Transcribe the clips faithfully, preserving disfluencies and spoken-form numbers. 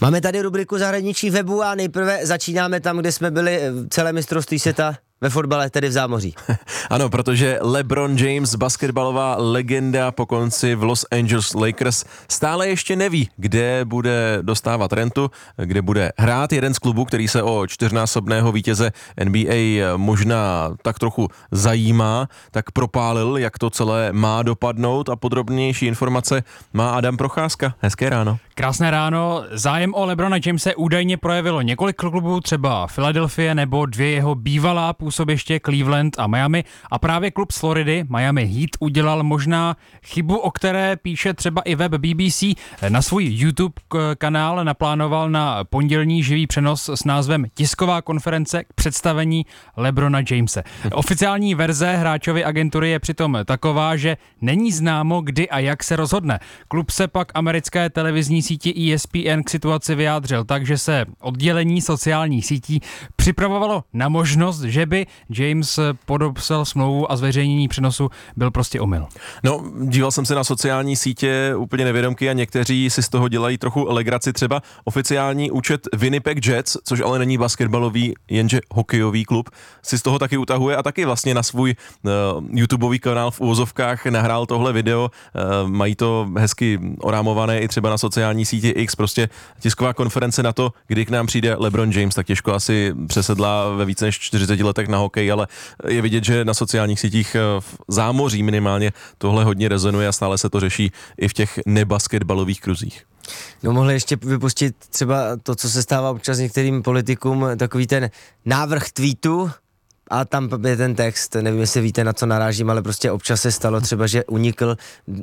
Máme tady rubriku zahraničí webu a nejprve začínáme tam, kde jsme byli celé mistrovství světa ve fotbale, tedy v zámoří. Ano, protože LeBron James, basketbalová legenda po konci v Los Angeles Lakers, stále ještě neví, kde bude dostávat rentu, kde bude hrát. Jeden z klubů, který se o čtyřnásobného vítěze N B A možná tak trochu zajímá, tak propálil, jak to celé má dopadnout, a podrobnější informace má Adam Procházka. Hezké ráno. Krásné ráno. Zájem o LeBrona Jamese údajně projevilo několik klubů, třeba Philadelphia nebo dvě jeho bývalá působiště Cleveland a Miami, a právě klub z Floridy, Miami Heat, udělal možná chybu, o které píše třeba i web B B C. Na svůj YouTube kanál naplánoval na pondělní živý přenos s názvem Tisková konference k představení LeBrona Jamese. Oficiální verze hráčovy agentury je přitom taková, že není známo, kdy a jak se rozhodne. Klub se pak americké televizní síti E S P N k situaci vyjádřil tak, že se oddělení sociálních sítí připravovalo na možnost, že by James podepsal smlouvu a zveřejnění přenosu byl prostě omyl. No, díval jsem se na sociální sítě úplně nevědomky a někteří si z toho dělají trochu legraci. Třeba oficiální účet Winnipeg Jets, což ale není basketbalový, jenže hokejový klub, si z toho taky utahuje a taky vlastně na svůj uh, YouTubeový kanál v úvozovkách nahrál tohle video. Uh, mají to hezky orámované i třeba na sociální síti X, prostě tisková konference na to, kdy k nám přijde LeBron James, tak těžko asi přesedlá ve více než čtyřiceti letech na hokej, ale je vidět, že na sociálních sítích v zámoří minimálně tohle hodně rezonuje a stále se to řeší i v těch nebasketbalových kruzích. No, mohli ještě vypustit třeba to, co se stává občas některým politikům, takový ten návrh tweetu, a tam je ten text, nevím, jestli víte, na co narážím, ale prostě občas se stalo třeba, že unikl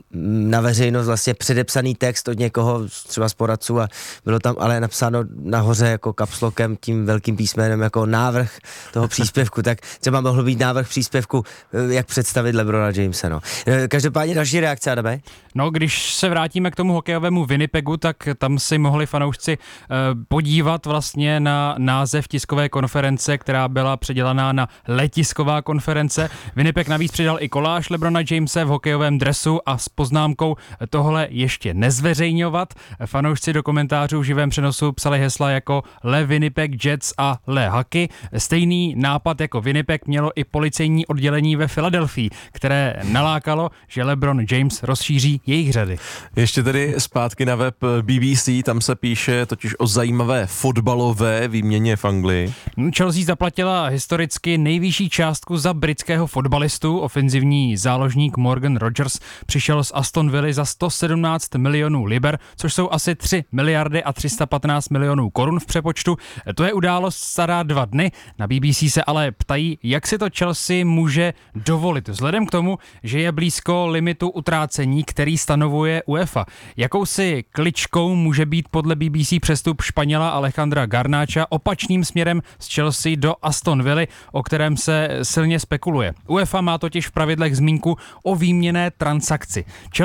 na veřejnost vlastně předepsaný text od někoho, třeba z poradců, a bylo tam ale napsáno nahoře jako kapslokem, tím velkým písmenem, jako návrh toho příspěvku, tak třeba mohl být návrh příspěvku, jak představit LeBrona Jamese, no. Každopádně další reakce, Adame? No, když se vrátíme k tomu hokejovému Winnipegu, tak tam si mohli fanoušci uh, podívat vlastně na název tiskové konference, která byla předělaná na letisková konference. Winnipeg navíc přidal i koláž LeBrona Jamese v hokejovém dresu a s poznámkou tohle ještě nezveřejňovat. Fanoušci do komentářů v živém přenosu psali hesla jako Le Winnipeg Jets a Le Hockey. Stejný nápad jako Winnipeg mělo i policejní oddělení ve Filadelfii, které nalákalo, že LeBron James rozšíří jejich řady. Ještě tedy zpátky na web B B C, tam se píše totiž o zajímavé fotbalové výměně v Anglii. Chelsea zaplatila historicky nejvyšší částku za britského fotbalistu. Ofenzivní záložník Morgan Rogers přišel z Aston Villa za sto sedmnáct milionů liber, což jsou asi tři miliardy a tři sta patnáct milionů korun v přepočtu. To je událost stará dva dny. Na B B C se ale ptají, jak si to Chelsea může dovolit, vzhledem k tomu, že je blízko limitu utrácení, který stanovuje UEFA. Jakousi kličkou může být podle B B C přestup Španěla Alejandra Garnáča opačným směrem z Chelsea do Aston Villa, o kterém se silně spekuluje. UEFA má totiž v pravidlech zmínku o výměnné transakci.